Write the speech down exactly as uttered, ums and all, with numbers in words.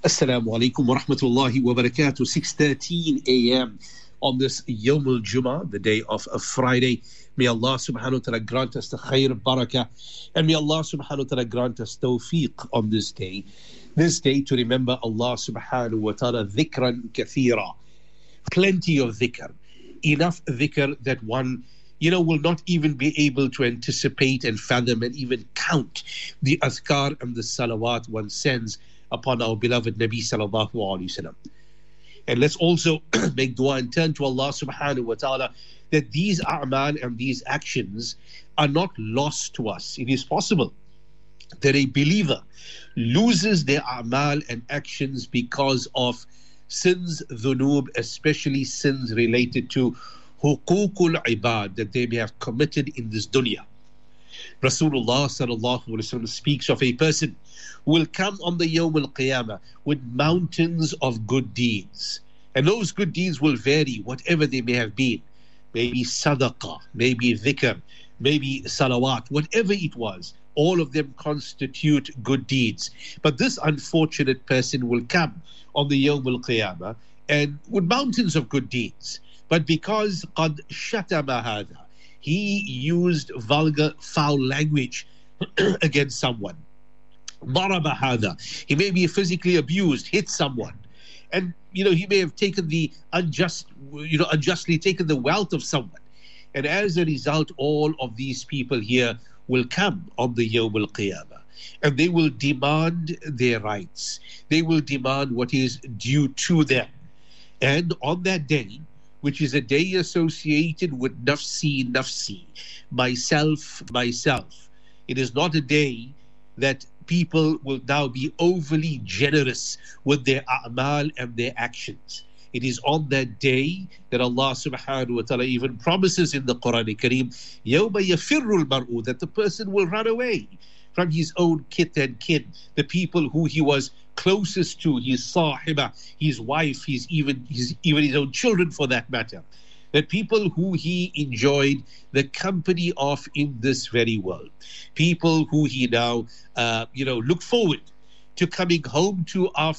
Assalamu alaikum wa rahmatullahi wa barakatuh. six thirteen a.m. on this Yawm al-Jum'ah, the day of a Friday. May Allah subhanahu wa ta'ala grant us the khair, barakah, and may Allah subhanahu wa ta'ala grant us tawfiq on this day. This day to remember Allah subhanahu wa ta'ala dhikran kathira. Plenty of dhikr. Enough dhikr that one, you know, will not even be able to anticipate and fathom and even count the azkar and the salawat one sends upon our beloved Nabi sallallahu alaihi wasallam. And let's also make dua and turn to Allah subhanahu wa ta'ala that these a'mal and these actions are not lost to us. It is possible that a believer loses their a'mal and actions because of sins, dhunub, especially sins related to huququl ibad that they may have committed in this dunya. Rasulullah sallallahu alaihi wasallam speaks of a person who will come on the Yawm al-Qiyamah with mountains of good deeds. And those good deeds will vary, whatever they may have been. Maybe sadaqah, maybe dhikr, maybe salawat, whatever it was. All of them constitute good deeds. But this unfortunate person will come on the Yawm al-Qiyamah and with mountains of good deeds. But because qad shatama hadha, he used vulgar, foul language against someone. Daraba hadha, he may be physically abused, hit someone. And, you know, he may have taken the unjust, you know, unjustly taken the wealth of someone. And as a result, all of these people here will come on the Yawm al-Qiyamah. And they will demand their rights. They will demand what is due to them. And on that day, which is a day associated with nafsi, nafsi, myself, myself. It is not a day that people will now be overly generous with their a'mal and their actions. It is on that day that Allah subhanahu wa ta'ala even promises in the Quran al-Kareem, يَوْمَ يَفِرُّ الْمَرْءُ, that the person will run away from his own kith and kin, the people who he was closest to, his sahiba, his wife, his even his even his own children for that matter. That people who he enjoyed the company of in this very world, people who he now uh, you know look forward to coming home to after